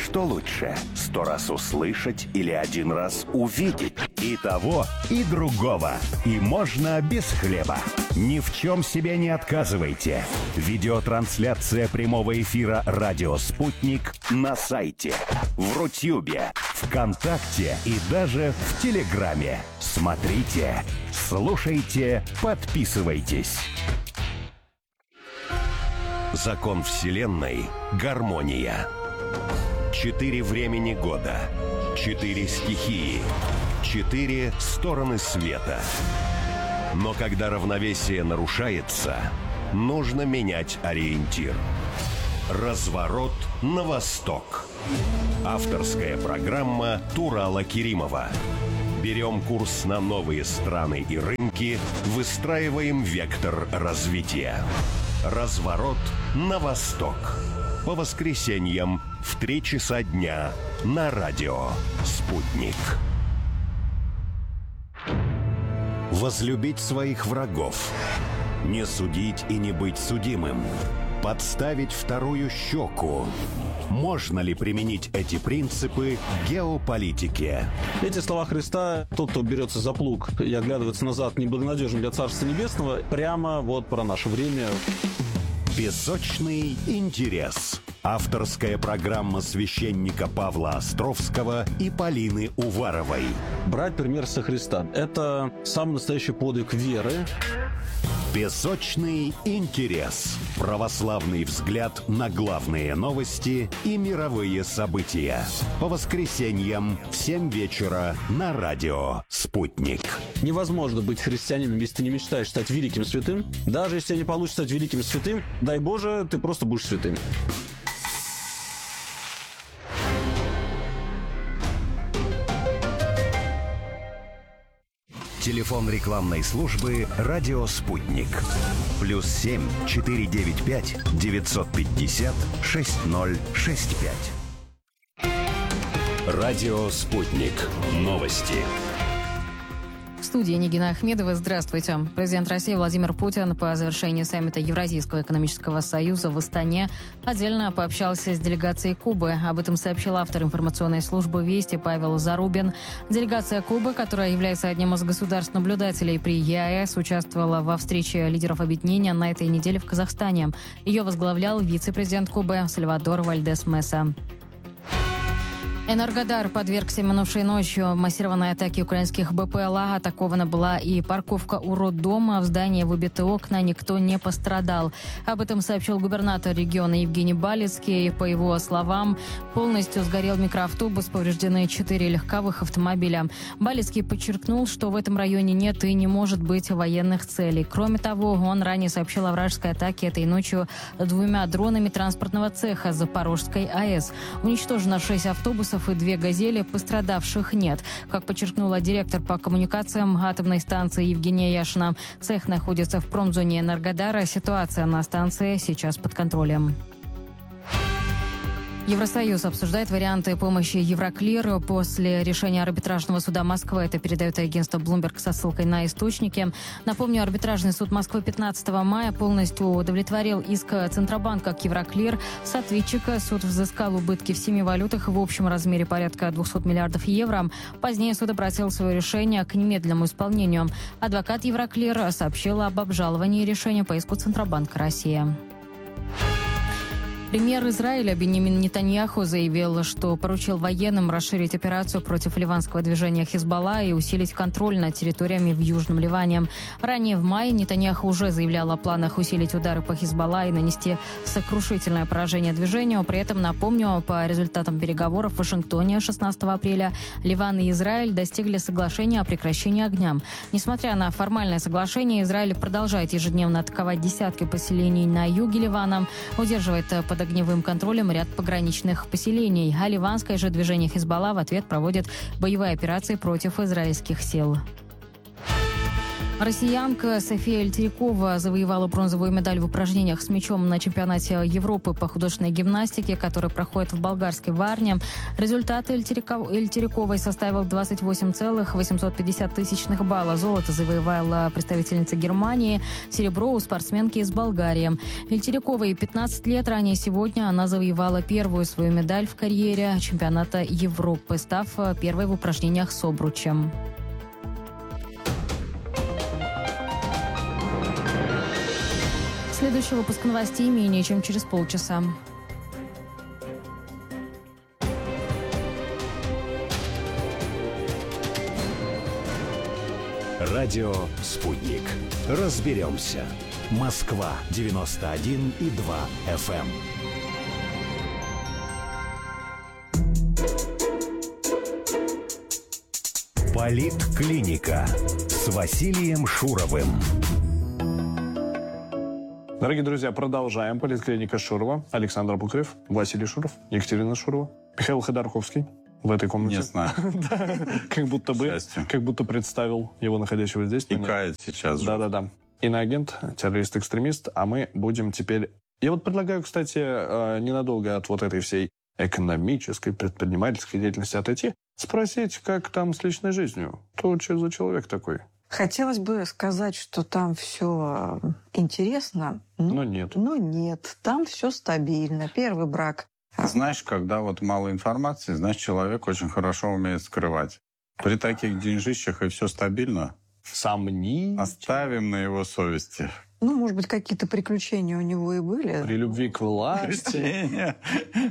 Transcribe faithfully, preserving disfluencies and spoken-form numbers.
Что лучше, сто раз услышать или один раз увидеть? И того, и другого. И можно без хлеба. Ни в чем себе не отказывайте. Видеотрансляция прямого эфира «Радио Спутник» на сайте, в Рутюбе, ВКонтакте и даже в Телеграме. Смотрите, слушайте, подписывайтесь. Закон Вселенной – гармония. Четыре времени года, четыре стихии, четыре стороны света. Но когда равновесие нарушается, нужно менять ориентир. Разворот на восток. Авторская программа Турала Керимова. Берем курс на новые страны и рынки, выстраиваем вектор развития. Разворот на восток. По воскресеньям в три часа дня на радио «Спутник». Возлюбить своих врагов. Не судить и не быть судимым. Подставить вторую щеку. Можно ли применить эти принципы в геополитике? Эти слова Христа: тот, кто берется за плуг и оглядывается назад, неблагонадежен для Царства Небесного, прямо вот про наше время. Песочный интерес. Авторская программа священника Павла Островского и Полины Уваровой. Брать пример со Христа – это самый настоящий подвиг веры. Песочный интерес. Православный взгляд на главные новости и мировые события. По воскресеньям в семь вечера на радио «Спутник». Невозможно быть христианином, если ты не мечтаешь стать великим святым. Даже если не получится стать великим святым, дай Боже, ты просто будешь святым. Телефон рекламной службы «Радио Спутник». Плюс семь четыре девять пять девятьсот пятьдесят шесть ноль шесть пять. Радио Спутник. Новости. В студии Нигина Ахмедова. Здравствуйте. Президент России Владимир Путин по завершении саммита Евразийского экономического союза в Астане отдельно пообщался с делегацией Кубы. Об этом сообщил автор информационной службы «Вести» Павел Зарубин. Делегация Кубы, которая является одним из государств-наблюдателей при ЕАЭС, участвовала во встрече лидеров объединения на этой неделе в Казахстане. Ее возглавлял вице-президент Кубы Сальвадор Вальдес Меса. Энергодар подвергся минувшей ночью массированной атаке украинских БПЛА. Атакована была и парковка у роддома. В здании выбиты окна, никто не пострадал. Об этом сообщил губернатор региона Евгений Балицкий. По его словам, полностью сгорел микроавтобус, повреждены четыре легковых автомобиля. Балицкий подчеркнул, что в этом районе нет и не может быть военных целей. Кроме того, он ранее сообщил о вражеской атаке этой ночью двумя дронами транспортного цеха Запорожской АЭС. Уничтожено шесть автобусов и две «Газели», пострадавших нет. Как подчеркнула директор по коммуникациям атомной станции Евгения Яшина, цех находится в промзоне Энергодара. Ситуация на станции сейчас под контролем. Евросоюз обсуждает варианты помощи Евроклир после решения арбитражного суда Москвы. Это передает агентство Bloomberg со ссылкой на источники. Напомню, арбитражный суд Москвы пятнадцатого мая полностью удовлетворил иск Центробанка к Евроклир. С ответчика суд взыскал убытки в семи валютах в общем размере порядка двухсот миллиардов евро. Позднее суд обратил свое решение к немедленному исполнению. Адвокат Евроклир сообщил об обжаловании решения по иску Центробанка России. Премьер Израиля Биньямин Нетаньяху заявил, что поручил военным расширить операцию против ливанского движения Хизбалла и усилить контроль над территориями в Южном Ливане. Ранее в мае Нетаньяху уже заявлял о планах усилить удары по Хизбалла и нанести сокрушительное поражение движению. При этом, напомню, по результатам переговоров в Вашингтоне шестнадцатого апреля Ливан и Израиль достигли соглашения о прекращении огня. Несмотря на формальное соглашение, Израиль продолжает ежедневно атаковать десятки поселений на юге Ливана, удерживает под огневым контролем ряд пограничных поселений. А ливанское же движение Хизбалла в ответ проводит боевые операции против израильских сил. Россиянка София Ильтерякова завоевала бронзовую медаль в упражнениях с мячом на чемпионате Европы по художественной гимнастике, который проходит в болгарской Варне. Результат Ильтеряковой составил двадцать восемь целых восемьсот пятьдесят тысячных балла. Золото завоевала представительница Германии, серебро у спортсменки из Болгарии. Ильтеряковой пятнадцать лет, ранее сегодня она завоевала первую свою медаль в карьере чемпионата Европы, став первой в упражнениях с обручем. Следующий выпуск новостей менее чем через полчаса. Радио «Спутник». Разберемся. Москва девяносто один и два эф эм. Политклиника с Василием Шуровым. Дорогие друзья, продолжаем. Политклиника Шурова. Александр Букрев, Василий Шуров, Екатерина Шурова, Михаил Ходорковский в этой комнате. Не знаю. Как будто бы, как будто представил его находящего здесь. И кает сейчас же. Да-да-да. Иноагент, террорист-экстремист, а мы будем теперь... Я вот предлагаю, кстати, ненадолго от вот этой всей экономической, предпринимательской деятельности отойти, спросить, как там с личной жизнью. Кто что за человек такой? Хотелось бы сказать, что там все интересно, но нет. Но нет, там все стабильно. Первый брак. Знаешь, когда вот мало информации, значит, человек очень хорошо умеет скрывать. При таких деньжищах и все стабильно. Сомнительно. Оставим на его совести. Ну, может быть, какие-то приключения у него и были. При любви к власти.